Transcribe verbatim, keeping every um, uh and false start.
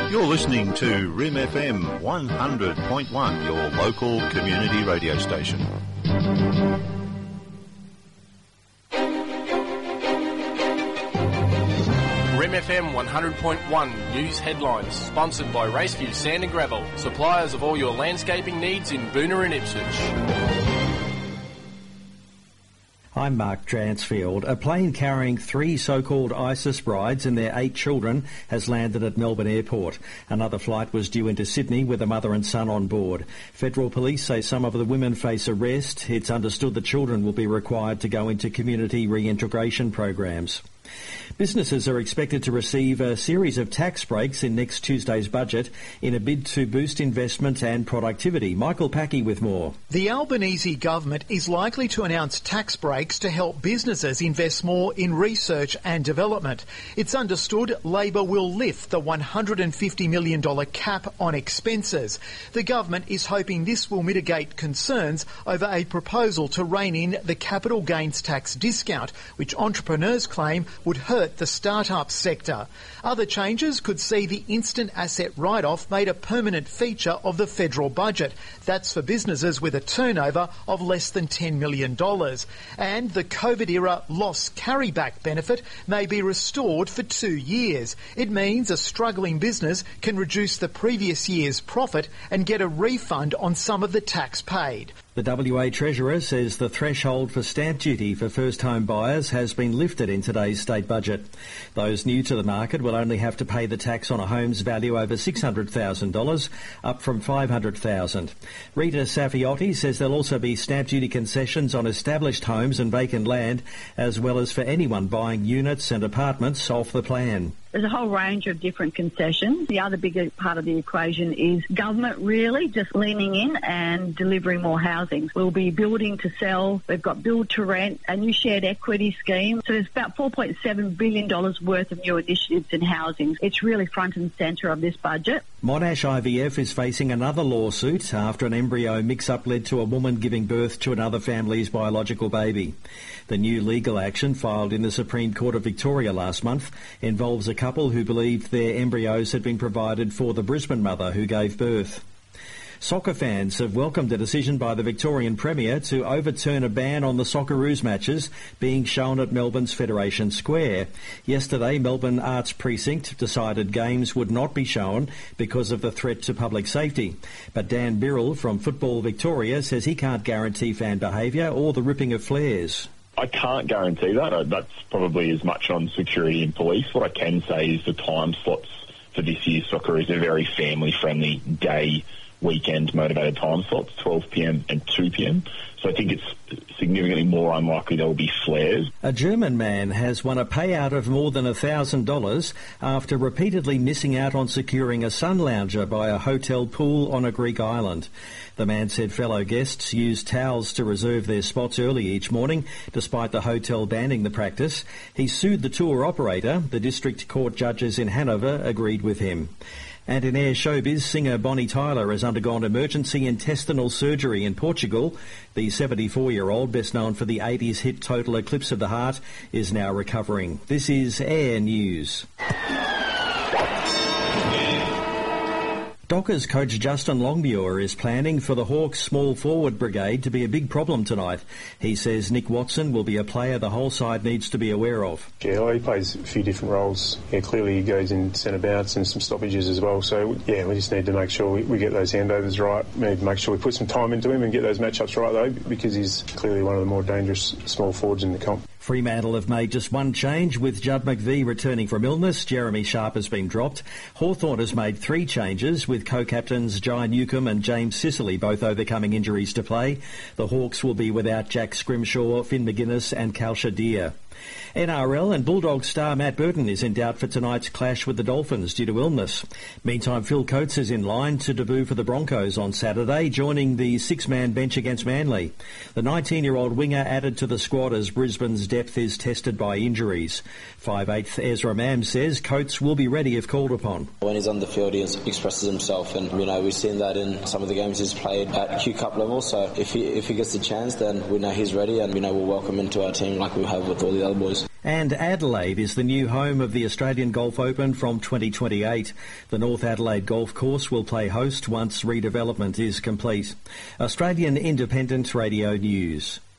You're listening to R I M F M one hundred point one, your local community radio station. R I M F M one hundred point one News Headlines, sponsored by Raceview Sand and Gravel, suppliers of all your landscaping needs in Boonah and Ipswich. I'm Mark Dransfield. A plane carrying three so-called ISIS brides and their eight children has landed at Melbourne Airport. Another flight was due into Sydney with a mother and son on board. Federal police say some of the women face arrest. It's understood the children will be required to go into community reintegration programs. Businesses are expected to receive a series of tax breaks in next Tuesday's budget in a bid to boost investment and productivity. Michael Packey with more. The Albanese government is likely to announce tax breaks to help businesses invest more in research and development. It's understood Labor will lift the one hundred fifty million dollars cap on expenses. The government is hoping this will mitigate concerns over a proposal to rein in the capital gains tax discount, which entrepreneurs claim would hurt the start-up sector. Other changes could see the instant asset write-off made a permanent feature of the federal budget. That's for businesses with a turnover of less than ten million dollars. And the COVID-era loss carryback benefit may be restored for two years. It means a struggling business can reduce the previous year's profit and get a refund on some of the tax paid. The W A Treasurer says the threshold for stamp duty for first home buyers has been lifted in today's state budget. Those new to the market will only have to pay the tax on a home's value over six hundred thousand dollars, up from five hundred thousand dollars. Rita Safiotti says there'll also be stamp duty concessions on established homes and vacant land, as well as for anyone buying units and apartments off the plan. There's a whole range of different concessions. The other bigger part of the equation is government really just leaning in and delivering more housing. We'll be building to sell. We've got build to rent, a new shared equity scheme. So there's about four point seven billion dollars worth of new initiatives in housing. It's really front and centre of this budget. Monash I V F is facing another lawsuit after an embryo mix-up led to a woman giving birth to another family's biological baby. The new legal action filed in the Supreme Court of Victoria last month involves a couple who believed their embryos had been provided for the Brisbane mother who gave birth. Soccer fans have welcomed a decision by the Victorian Premier to overturn a ban on the Socceroos matches being shown at Melbourne's Federation Square. Yesterday, Melbourne Arts Precinct decided games would not be shown because of the threat to public safety. But Dan Birrell from Football Victoria says he can't guarantee fan behaviour or the ripping of flares. I can't guarantee that. That's probably as much on security and police. What I can say is the time slots for this year's Socceroos are very family-friendly, day, weekend motivated time slots, twelve p m and two p m. So I think it's significantly more unlikely there will be flares. A German man has won a payout of more than one thousand dollars after repeatedly missing out on securing a sun lounger by a hotel pool on a Greek island. The man said fellow guests used towels to reserve their spots early each morning, despite the hotel banning the practice. He sued the tour operator. The district court judges in Hanover agreed with him. And in air showbiz, singer Bonnie Tyler has undergone emergency intestinal surgery in Portugal. The seventy-four-year-old, best known for the eighties hit Total Eclipse of the Heart, is now recovering. This is Air News. Dockers coach Justin Longmuir is planning for the Hawks small forward brigade to be a big problem tonight. He says Nick Watson will be a player the whole side needs to be aware of. Yeah, he plays a few different roles. Yeah, clearly he goes in centre bounce and some stoppages as well. So, yeah, we just need to make sure we, we get those handovers right. We need to make sure we put some time into him and get those matchups right, though, because he's clearly one of the more dangerous small forwards in the comp. Fremantle have made just one change, with Judd McVie returning from illness. Jeremy Sharp has been dropped. Hawthorn has made three changes, with co-captains Jai Newcombe and James Sicily both overcoming injuries to play. The Hawks will be without Jack Scrimshaw, Finn McGuinness and Kalsha Deer. N R L and Bulldogs star Matt Burton is in doubt for tonight's clash with the Dolphins due to illness. Meantime, Phil Coates is in line to debut for the Broncos on Saturday, joining the six-man bench against Manly. The nineteen-year-old winger added to the squad as Brisbane's depth is tested by injuries. five-eighth Ezra Mam says Coates will be ready if called upon. When he's on the field, he expresses himself, and you know we've seen that in some of the games he's played at Q Cup level. So if he if he gets the chance, then we know he's ready, and you know we'll welcome him into our team like we have with all the the other boys. And Adelaide is the new home of the Australian Golf Open from twenty twenty-eight. The North Adelaide Golf Course will play host once redevelopment is complete. Australian Independent Radio News.